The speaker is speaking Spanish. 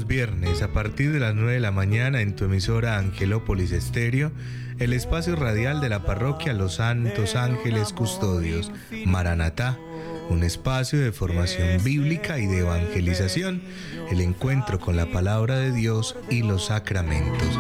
los viernes a partir de las 9 de la mañana en tu emisora Angelópolis Estéreo, el espacio radial de la parroquia Los Santos Ángeles Custodios, Maranatá, un espacio de formación bíblica y de evangelización, el encuentro con la palabra de Dios y los sacramentos.